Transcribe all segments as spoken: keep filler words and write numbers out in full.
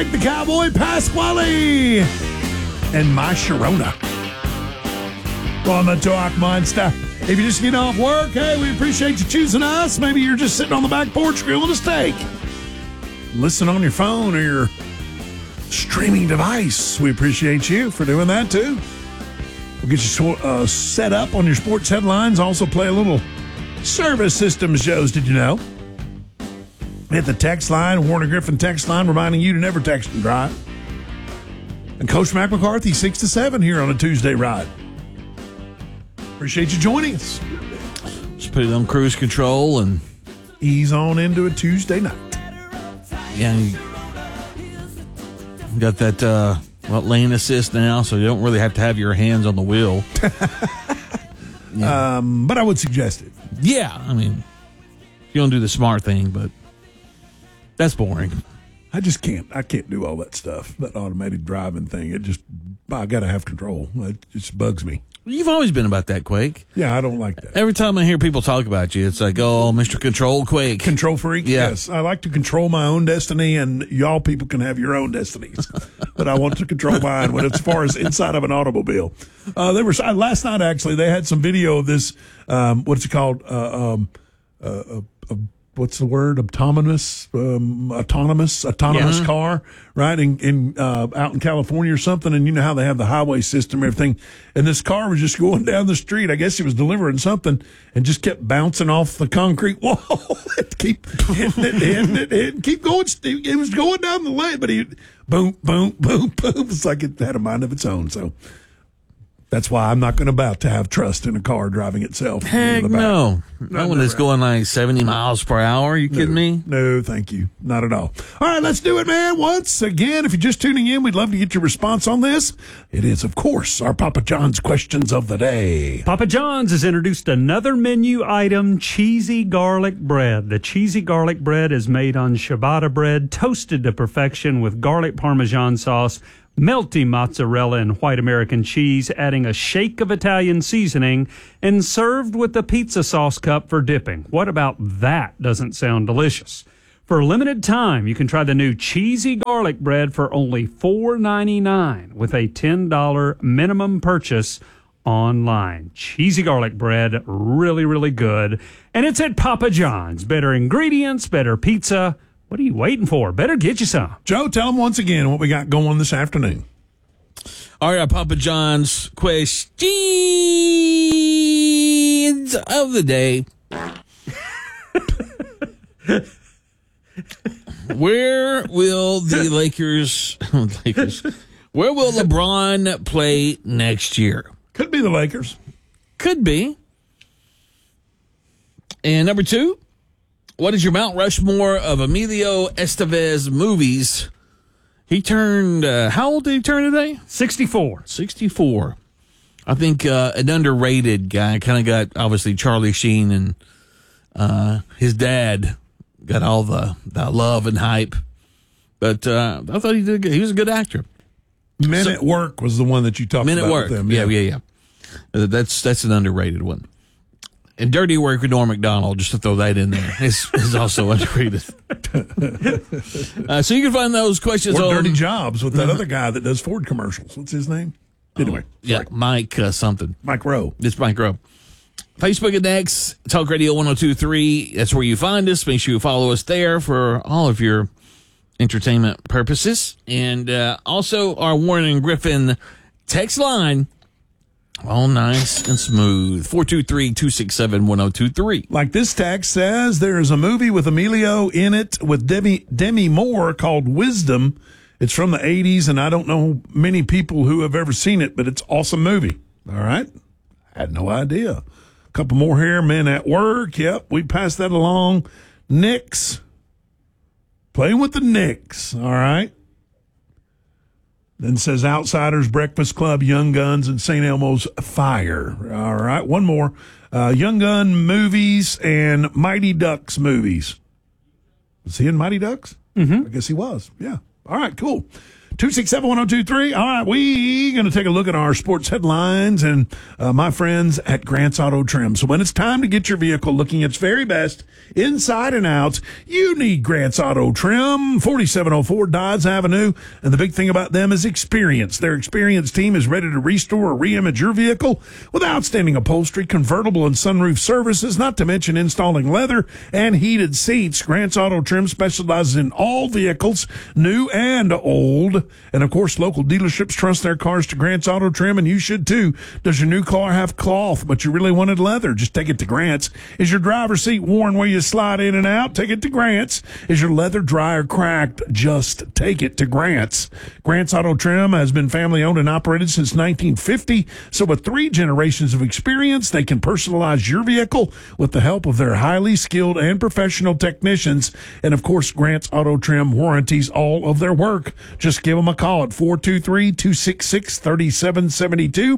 Mike the Cowboy Pasquale, and my Sharona on the Talk Monster. If you just get off work, hey, we appreciate you choosing us. Maybe you're just sitting on the back porch grilling a steak. Listen on your phone or your streaming device. We appreciate you for doing that, too. We'll get you uh, set up on your sports headlines. Also play a little service system shows. Did you know? Hit the text line, Warner Griffin text line, reminding you to never text and drive. And Coach Mac McCarthy, six to seven here on a Tuesday ride. Appreciate you joining us. Just put it on cruise control and ease on into a Tuesday night. Yeah, you got that uh, well, lane assist now, so you don't really have to have your hands on the wheel. yeah. um, but I would suggest it. Yeah, I mean, you don't do the smart thing, but that's boring. I just can't. I can't do all that stuff. That automated driving thing. It just, I got to have control. It just bugs me. You've always been about that, Quake. Yeah, I don't like that. Every time I hear people talk about you, it's like, oh, Mister Control Quake. Control freak? Yeah. Yes. I like to control my own destiny, and y'all people can have your own destinies. But I want to control mine when it's as far as inside of an automobile. Uh, there was uh, last night, actually, they had some video of this, um, what's it called? Uh, um, uh, uh, uh, what's the word? Autonomous, um, autonomous, autonomous yeah. car, right? In, in uh, out in California or something. And you know how they have the highway system, and everything. And this car was just going down the street. I guess he was delivering something and just kept bouncing off the concrete wall. it keep hitting it, hitting it, hitting it, keep going. It was going down the lane, but he boom, boom, boom, boom. It's like it had a mind of its own. So that's why I'm not going to about to have trust in a car driving itself. Heck no. Not when it's going like seventy miles per hour. Are you kidding no, me? No, thank you. Not at all. All right, let's do it, man. Once again, if you're just tuning in, we'd love to get your response on this. It is, of course, our Papa John's questions of the day. Papa John's has introduced another menu item, cheesy garlic bread. The cheesy garlic bread is made on ciabatta bread, toasted to perfection with garlic Parmesan sauce, melty mozzarella and white American cheese, adding a shake of Italian seasoning, and served with a pizza sauce cup for dipping. What about that? Doesn't sound delicious. For a limited time, you can try the new cheesy garlic bread for only four ninety-nine with a ten dollars minimum purchase online. Cheesy garlic bread, really, really good. And it's at Papa John's. Better ingredients, better pizza. What are you waiting for? Better get you some. Joe, tell them once again what we got going this afternoon. All right, Papa John's questions of the day. Where will the Lakers, Lakers, where will LeBron play next year? Could be the Lakers. Could be. And number two, what is your Mount Rushmore of Emilio Estevez movies? He turned, uh, how old did he turn today? sixty-four. sixty-four. I think uh, an underrated guy. Kind of got, obviously, Charlie Sheen and uh, his dad got all the, the love and hype. But uh, I thought he did good. He was a good actor. Men so, at Work was the one that you talked Men about at Work. with them. Yeah, yeah, yeah. Uh, that's, that's an underrated one. And Dirty Work with Norm Macdonald, just to throw that in there, is, is also underrated. uh, so you can find those questions or on Dirty Jobs with that other guy that does Ford commercials. What's his name? Anyway, oh, yeah, sorry. Mike uh, something. Mike Rowe. It's Mike Rowe. Facebook and X, Talk Radio one oh two three. That's where you find us. Make sure you follow us there for all of your entertainment purposes. And uh, also our Warren and Griffin text line. All nice and smooth. four two three, two six seven, one oh two three. Like this text says, there is a movie with Emilio in it with Demi, Demi Moore called Wisdom. It's from the eighties, and I don't know many people who have ever seen it, but it's an awesome movie. All right? I had no idea. A couple more here. Men at Work. Yep, we passed that along. Knicks. Playing with the Knicks. All right? Then says Outsiders, Breakfast Club, Young Guns, and Saint Elmo's Fire. All right, one more. Uh, Young Gun movies and Mighty Ducks movies. Was he in Mighty Ducks? Mm-hmm. I guess he was. Yeah. All right, cool. two six seven, one oh two three. All right, we're going to take a look at our sports headlines and uh, my friends at Grant's Auto Trim. So when it's time to get your vehicle looking its very best, inside and out, you need Grant's Auto Trim, forty-seven oh four Dodds Avenue. And the big thing about them is experience. Their experienced team is ready to restore or re-image your vehicle with outstanding upholstery, convertible and sunroof services, not to mention installing leather and heated seats. Grant's Auto Trim specializes in all vehicles, new and old. And of course, local dealerships trust their cars to Grant's Auto Trim, and you should too. Does your new car have cloth, but you really wanted leather? Just take it to Grant's. Is your driver's seat worn where you slide in and out? Take it to Grant's. Is your leather dry or cracked? Just take it to Grant's. Grant's Auto Trim has been family owned and operated since nineteen fifty. So with three generations of experience, they can personalize your vehicle with the help of their highly skilled and professional technicians. And of course, Grant's Auto Trim warranties all of their work. Just give them a call at four two three, two six six, three seven seven two.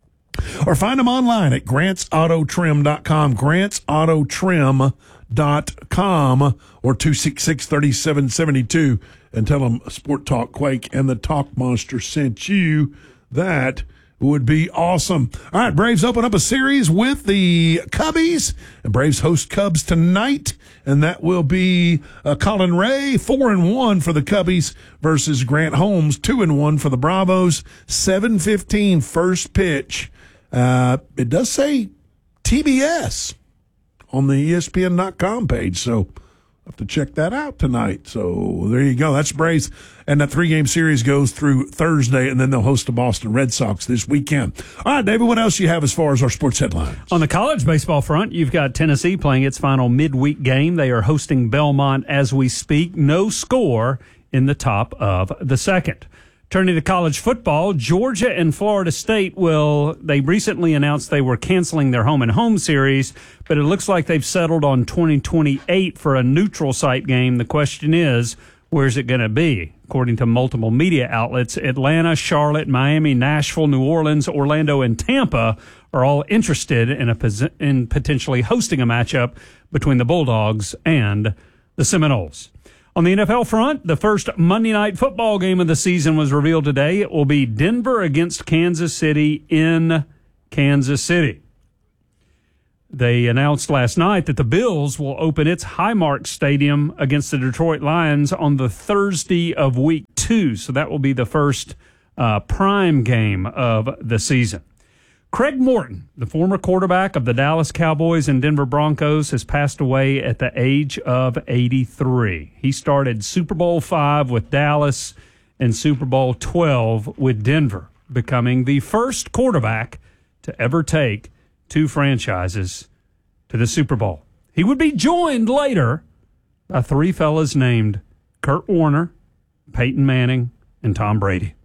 Or find them online at grants auto trim dot com, grants auto trim dot com, or two six six, three seven seven two, and tell them Sport Talk Quake and the Talk Monster sent you. That would be awesome. All right, Braves open up a series with the Cubbies, and Braves host Cubs tonight, and that will be uh, Colin Ray, four and one for the Cubbies versus Grant Holmes, two and one for the Bravos. seven fifteen first pitch. Uh, it does say T B S on the E S P N dot com page, so I'll have to check that out tonight. So there you go. That's Braves. And that three-game series goes through Thursday, and then they'll host the Boston Red Sox this weekend. All right, David, what else do you have as far as our sports headlines? On the college baseball front, you've got Tennessee playing its final midweek game. They are hosting Belmont as we speak. No score in the top of the second. Turning to college football, Georgia and Florida State will, they recently announced they were canceling their home and home series, but it looks like they've settled on twenty twenty-eight for a neutral site game. The question is, where's it going to be? According to multiple media outlets, Atlanta, Charlotte, Miami, Nashville, New Orleans, Orlando, and Tampa are all interested in a in potentially hosting a matchup between the Bulldogs and the Seminoles. On the N F L front, the first Monday Night Football game of the season was revealed today. It will be Denver against Kansas City in Kansas City. They announced last night that the Bills will open its Highmark Stadium against the Detroit Lions on the Thursday of week two. So that will be the first uh, prime game of the season. Craig Morton, the former quarterback of the Dallas Cowboys and Denver Broncos, has passed away at the age of eighty-three. He started Super Bowl five with Dallas and Super Bowl twelve with Denver, becoming the first quarterback to ever take two franchises to the Super Bowl. He would be joined later by three fellas named Kurt Warner, Peyton Manning, and Tom Brady.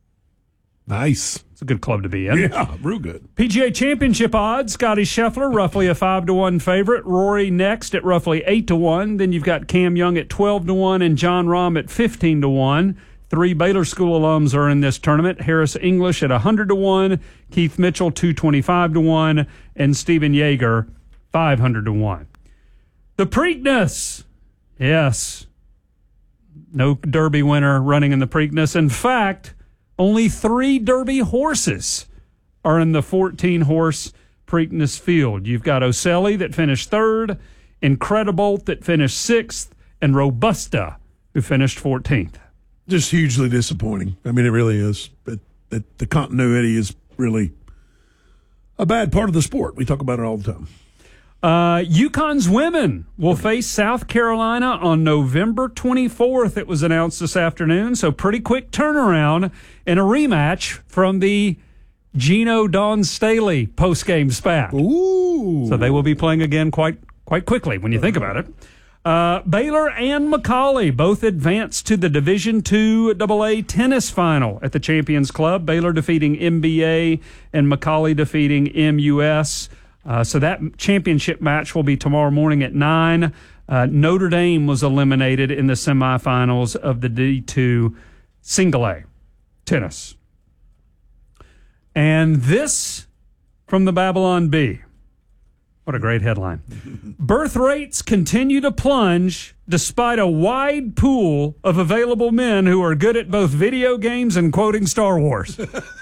Nice. It's a good club to be in. Yeah, real good. P G A Championship odds, Scotty Scheffler, roughly a five to one favorite. Rory next at roughly eight to one. Then you've got Cam Young at twelve to one and John Rahm at fifteen to one. Three Baylor School alums are in this tournament. Harris English at one hundred to one, Keith Mitchell two twenty-five to one, and Stephen Yeager five hundred to one. The Preakness. Yes. No Derby winner running in the Preakness. In fact, only three Derby horses are in the fourteen-horse Preakness field. You've got Ocelli that finished third, Incredibolt that finished sixth, and Robusta who finished fourteenth. Just hugely disappointing. I mean, it really is. But the, the continuity is really a bad part of the sport. We talk about it all the time. Uh, UConn's women will face South Carolina on November twenty-fourth. It was announced this afternoon, so pretty quick turnaround in a rematch from the Gino Don Staley postgame spat. Ooh. So they will be playing again quite quite quickly when you think about it. Uh, Baylor and Macaulay both advanced to the Division two double A tennis final at the Champions Club. Baylor defeating M B A and Macaulay defeating M U S. Uh, so that championship match will be tomorrow morning at nine. Uh, Notre Dame was eliminated in the semifinals of the D two single A tennis. And this from the Babylon Bee. What a great headline. Birth rates continue to plunge despite a wide pool of available men who are good at both video games and quoting Star Wars.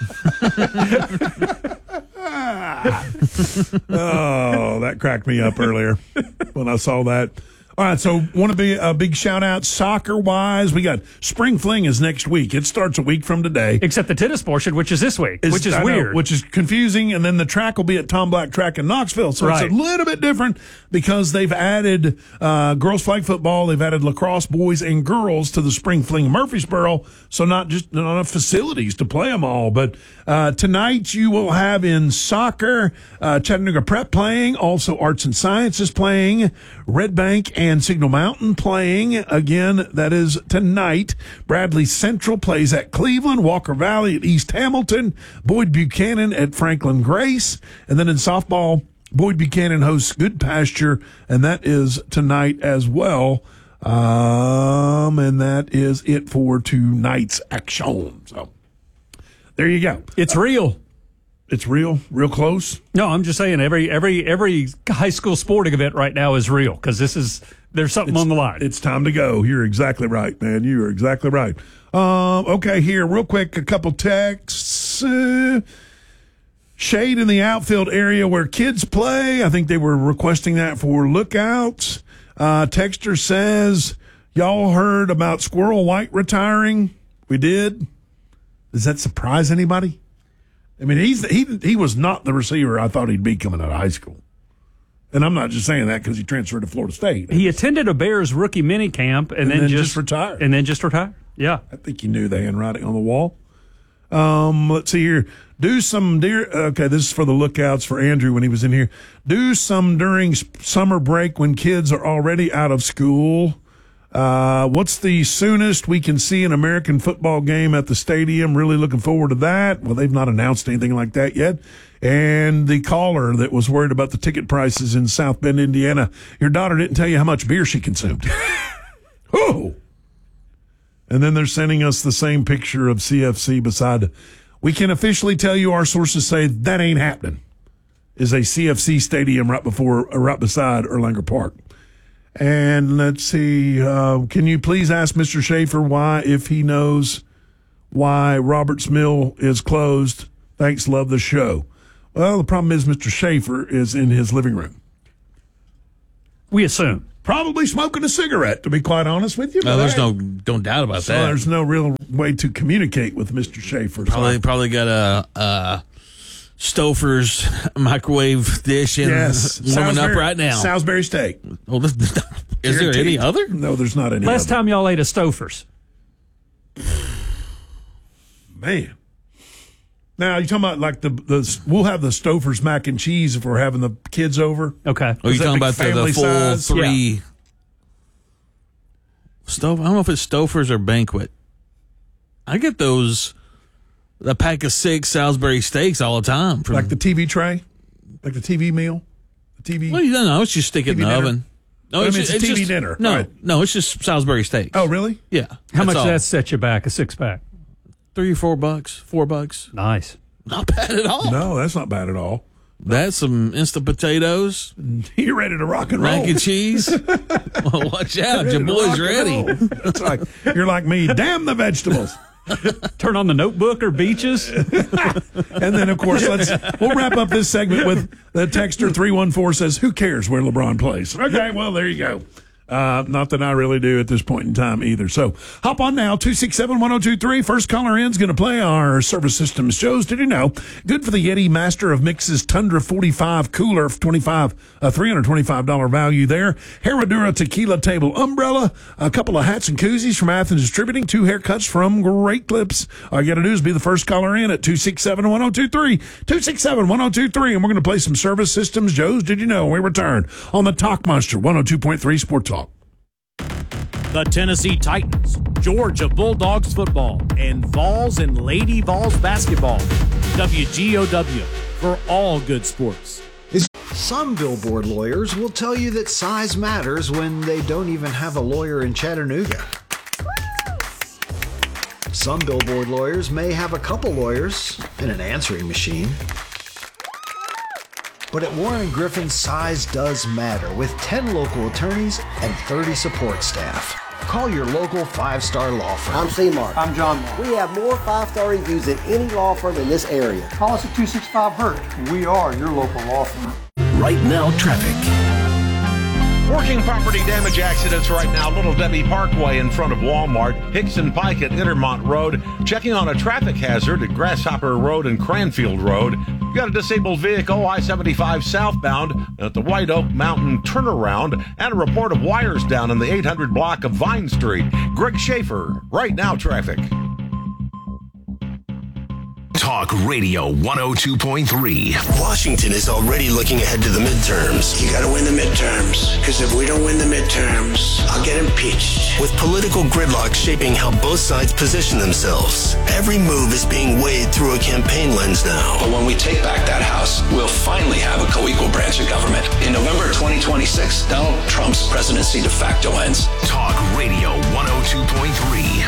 Oh, that cracked me up earlier when I saw that. All right, so want to be a big shout out soccer wise. We got Spring Fling is next week. It starts a week from today. Except the tennis portion, which is this week, Is- which is I know, weird. which is confusing. And then the track will be at Tom Black Track in Knoxville. So Right. it's a little bit different because they've added uh, girls flag football. They've added lacrosse boys and girls to the Spring Fling Murfreesboro. So not just not enough facilities to play them all. But uh, tonight you will have in soccer, uh, Chattanooga Prep playing, also Arts and Sciences playing, Red Bank and Signal Mountain playing. Again, that is tonight. Bradley Central plays at Cleveland, Walker Valley at East Hamilton, Boyd Buchanan at Franklin Grace. And then in softball, Boyd Buchanan hosts Good Pasture, and that is tonight as well. Um, and that is it for tonight's action. So there you go. it's real. It's real, real close. No, I'm just saying every every every high school sporting event right now is real because this is there's something on the line. It's time to go. You're exactly right, man. You are exactly right. Um, okay, here, real quick, a couple texts. Uh, shade in the outfield area where kids play. I think they were requesting that for lookouts. Uh, Texter says, y'all heard about Squirrel White retiring? We did. Does that surprise anybody? I mean, he's he he was not the receiver I thought he'd be coming out of high school. And I'm not just saying that because he transferred to Florida State. He attended a Bears rookie mini camp and, And then, then just, just retired. And then just retired. Yeah. I think he knew the handwriting on the wall. Um, let's see here. Do some dear. Okay, this is for the lookouts for Andrew when he was in here. Do some during s- summer break when kids are already out of school. Uh, what's the soonest we can see an American football game at the stadium? Really looking forward to that. Well, they've not announced anything like that yet. And the caller that was worried about the ticket prices in South Bend, Indiana, your daughter didn't tell you how much beer she consumed. Oh. And then they're sending us the same picture of C F C beside. We can officially tell you our sources say that ain't happening. Is a C F C stadium right before, uh, right beside Erlanger Park. And let's see, uh, can you please ask Mister Schaefer why, if he knows why Roberts Mill is closed? Thanks, love the show. Well, the problem is Mister Schaefer is in his living room. We assume. Probably smoking a cigarette, to be quite honest with you. No, but there's hey, no no doubt about so that. there's no real way to communicate with Mister Schaefer. So Probably probably got a, a Stouffer's microwave dish and yes, warming up Salisbury- right now. Salisbury steak. Well, this, is there any Guaranteed. other? No, there's not any Last other. time y'all ate a Stouffer's. Man. Now, you talking about like the, the, we'll have the Stouffer's mac and cheese if we're having the kids over. Okay. Oh, you Is that talking big about the, family the full size? three? Stove. I don't know if it's Stouffer's or Banquet. I get those, a pack of six Salisbury steaks all the time. From, Like the T V tray? Like the T V meal? The T V? well, you don't know. It's just stick it in T V the dinner? oven. No, I mean, it's a T V just, dinner, No, right. no, it's just Salisbury steaks. Oh, really? yeah. How much all. does that set you back? A six pack. Three or four bucks, four bucks. Nice. Not bad at all. No, that's not bad at all. That's some instant potatoes, You're ready to rock and roll. mac and cheese. Well, watch out, your to boy's rock and ready. roll. That's right. You're like me. Damn the vegetables. Turn on the notebook or beaches. And then, of course, let's we'll wrap up this segment with the texter three one four says, who cares where LeBron plays? Okay, well, there you go. Uh, not that I really do at this point in time either. So hop on now, two six seven, one oh two three. First caller in is going to play our Service Systems shows. Did you know? Good for the Yeti Master of Mixes Tundra forty-five cooler, twenty-five, uh, three hundred twenty-five dollars value there. Herradura Tequila Table Umbrella, a couple of hats and koozies from Athens Distributing, two haircuts from Great Clips. All you got to do is be the first caller in at two six seven, one oh two three, two six seven, one oh two three, and we're going to play some Service Systems Joe's Did You Know? We return on the Talk Monster one oh two point three Sport Talk. The Tennessee Titans, Georgia Bulldogs football, and Vols and Lady Vols basketball. W G O W for all good sports. Some billboard lawyers will tell you that size matters when they don't even have a lawyer in Chattanooga. Some billboard lawyers may have a couple lawyers and an answering machine. But at Warren and Griffin, size does matter with ten local attorneys and thirty support staff. Call your local five-star law firm. I'm C-Mark. I'm John Mark. We have more five-star reviews than any law firm in this area. Call us at two six five Hurt. We are your local law firm. Right now, traffic. Working property damage accidents right now. Little Debbie Parkway in front of Walmart. Hickson Pike at Intermont Road. Checking on a traffic hazard at Grasshopper Road and Cranfield Road. You got a disabled vehicle I seventy-five southbound at the White Oak Mountain turnaround. And a report of wires down in the eight hundred block of Vine Street. Greg Schaefer, Right Now Traffic. Talk Radio one oh two point three. Washington is already looking ahead to the midterms. You gotta win the midterms, because if we don't win the midterms, I'll get impeached. With political gridlock shaping how both sides position themselves, every move is being weighed through a campaign lens now. But when we take back that House, we'll finally have a co-equal branch of government. In November twenty twenty-six, Donald Trump's presidency de facto ends. Talk Radio one oh two point three.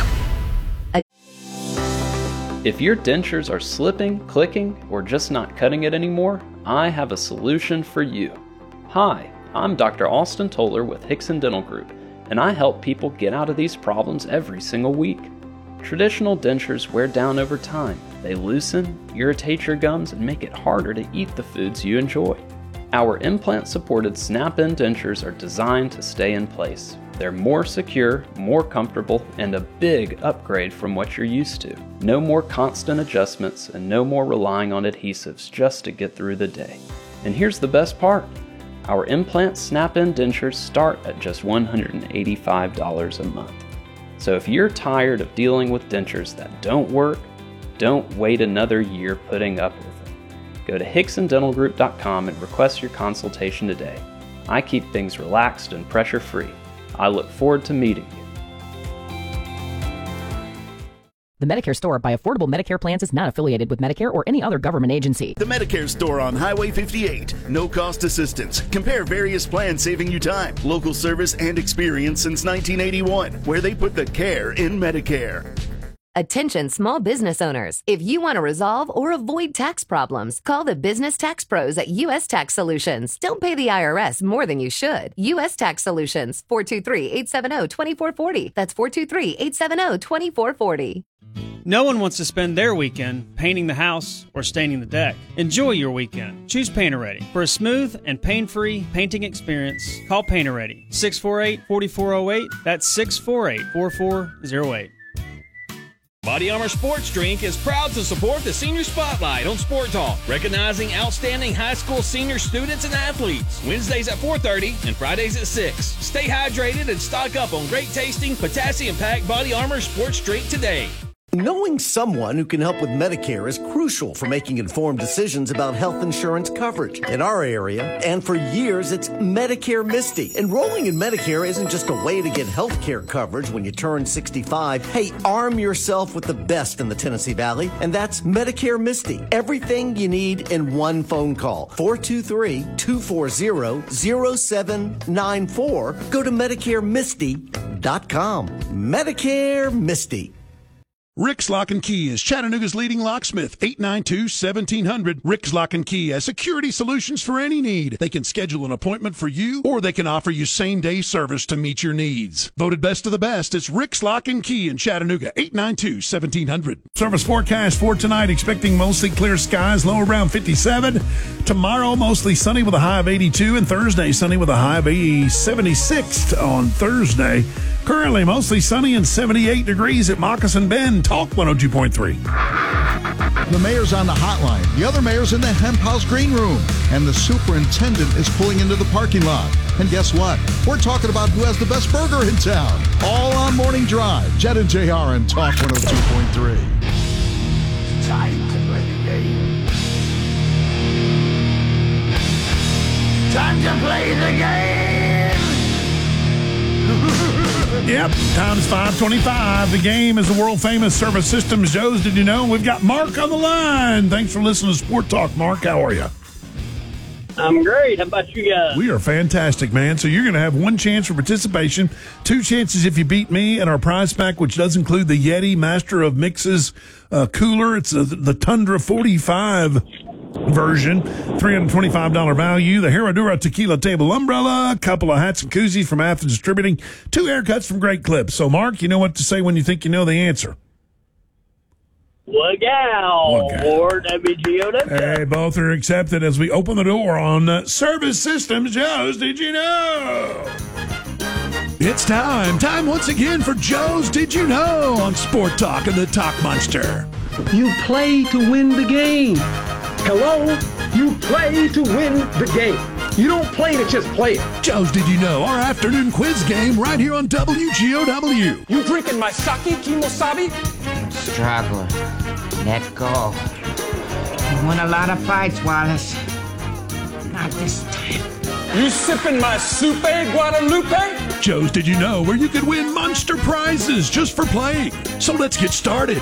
If your dentures are slipping, clicking, or just not cutting it anymore, I have a solution for you. Hi, I'm Doctor Austin Toller with Hickson Dental Group, and I help people get out of these problems every single week. Traditional dentures wear down over time. They loosen, irritate your gums, and make it harder to eat the foods you enjoy. Our implant-supported snap-in dentures are designed to stay in place. They're more secure, more comfortable, and a big upgrade from what you're used to. No more constant adjustments and no more relying on adhesives just to get through the day. And here's the best part. Our implant snap-in dentures start at just one hundred eighty-five dollars a month. So if you're tired of dealing with dentures that don't work, don't wait another year putting up with them. Go to Hickson Dental Group dot com and request your consultation today. I keep things relaxed and pressure-free. I look forward to meeting you. The Medicare Store by Affordable Medicare Plans is not affiliated with Medicare or any other government agency. The Medicare Store on Highway fifty-eight. No cost assistance. Compare various plans saving you time, local service, and experience since nineteen eighty-one, where they put the care in Medicare. Attention small business owners. If you want to resolve or avoid tax problems, call the business tax pros at U S Tax Solutions. Don't pay the I R S more than you should. U S Tax Solutions, four two three, eight seven zero, two four four zero. That's four two three, eight seven zero, two four four zero. No one wants to spend their weekend painting the house or staining the deck. Enjoy your weekend. Choose Painter-Ready. For a smooth and pain-free painting experience, call Painter-Ready. six four eight, four four zero eight. That's six four eight, four four zero eight. Body Armor Sports Drink is proud to support the Senior Spotlight on Sport Talk, recognizing outstanding high school senior students and athletes. Wednesdays at four thirty and Fridays at six. Stay hydrated and stock up on great tasting, potassium-packed Body Armor Sports Drink today. Knowing someone who can help with Medicare is crucial for making informed decisions about health insurance coverage. In our area, and for years, it's Medicare Misty. Enrolling in Medicare isn't just a way to get health care coverage when you turn sixty-five. Hey, arm yourself with the best in the Tennessee Valley, and that's Medicare Misty. Everything you need in one phone call. four two three, two four zero, zero seven nine four. Go to Medicare Misty dot com. Medicare Misty. Rick's Lock and Key is Chattanooga's leading locksmith, eight nine two, seventeen hundred. Rick's Lock and Key has security solutions for any need. They can schedule an appointment for you, or they can offer you same-day service to meet your needs. Voted best of the best, it's Rick's Lock and Key in Chattanooga, eight nine two, seventeen hundred. Service forecast for tonight, expecting mostly clear skies, low around fifty-seven. Tomorrow, mostly sunny with a high of eighty-two, and Thursday, sunny with a high of seventy-six on Thursday. Currently, mostly sunny and seventy-eight degrees at Moccasin Bend. Talk one oh two point three. The mayor's on the hotline. The other mayor's in the hemp house green room. And the superintendent is pulling into the parking lot. And guess what? We're talking about who has the best burger in town. All on Morning Drive. Jed and J R and Talk one oh two point three. It's time to play the game. Time to play the game. Yep, time is five twenty-five. The game is the world-famous Service Systems. Joe's, did you know? We've got Mark on the line. Thanks for listening to Sport Talk. Mark, how are you? I'm great. How about you guys? We are fantastic, man. So you're going to have one chance for participation, two chances if you beat me, and our prize pack, which does include the Yeti Master of Mixes uh, cooler. It's uh, the Tundra forty-five version, three hundred twenty-five dollars value. The Herradura Tequila Table Umbrella, a couple of hats and koozies from Athens Distributing, two haircuts from Great Clips. So, Mark, you know what to say when you think you know the answer. Look out, Look out. or W G O W. Hey, both are accepted as we open the door on uh, Service Systems. Joe's Did You Know? It's time. Time once again for Joe's Did You Know on Sport Talk and the Talk Monster. You play to win the game. Hello? You play to win the game. You don't play to just play it. Joe's Did You Know, our afternoon quiz game right here on W G O W. You drinking my sake, Kimosabi? Struggling. Let go. You won a lot of fights, Wallace. Not this time. You sipping my soupe, Guadalupe? Joe's Did You Know, where you could win monster prizes just for playing. So let's get started.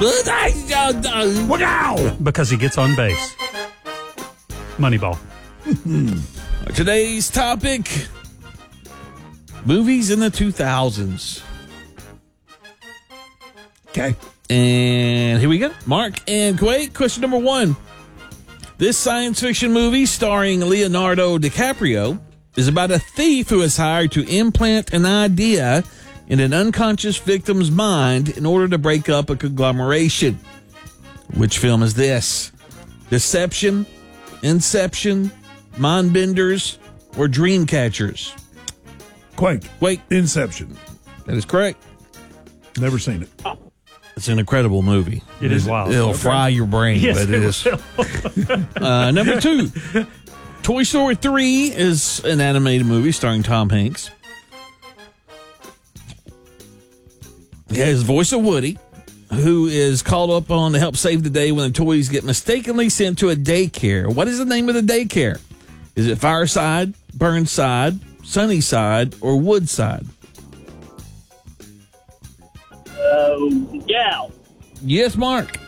Wow! Because he gets on base. Moneyball. Today's topic, movies in the two thousands. Okay. And here we go. Mark and Quake, question number one. This science fiction movie starring Leonardo DiCaprio is about a thief who is hired to implant an idea in an unconscious victim's mind in order to break up a conglomeration. Which film is this? Deception, Inception, Mindbenders, or Dreamcatchers? Quake. Wait. Inception. That is correct. Never seen it. It's an incredible movie. It is wild. It'll Okay. fry your brain, Yes, but it it is. will. uh, number two, Toy Story three is an animated movie starring Tom Hanks. He has the voice of Woody, who is called upon to help save the day when the toys get mistakenly sent to a daycare. What is the name of the daycare? Is it Fireside, Burnside, Sunnyside, or Woodside? Uh, yeah, Yes, Mark.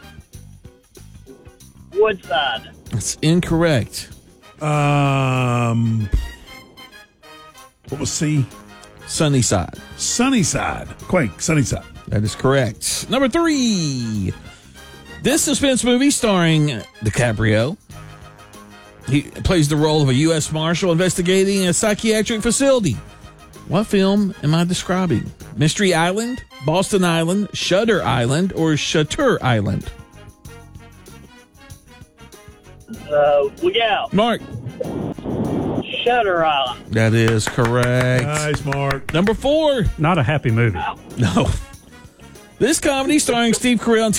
Woodside. That's incorrect. Um, what was C? Sunnyside. Sunnyside. Quake. Sunnyside. That is correct. Number three. This suspense movie starring DiCaprio. He plays the role of a U S Marshal investigating a psychiatric facility. What film am I describing? Mystery Island, Boston Island, Shutter Island, or Shutter Island? Uh, yeah, Mark. Shutter Island. That is correct. Nice, Mark. Number four. Not a happy movie. No. This comedy starring Steve Carell and